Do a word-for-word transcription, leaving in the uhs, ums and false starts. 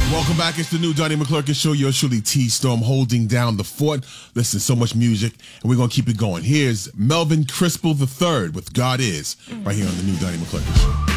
Welcome back. It's the new Donnie McClurkin Show. Yours truly, T-Storm, holding down the fort. Listen, so much music, and we're going to keep it going. Here's Melvin Crispell the third with God Is, right here on the new Donnie McClurkin Show.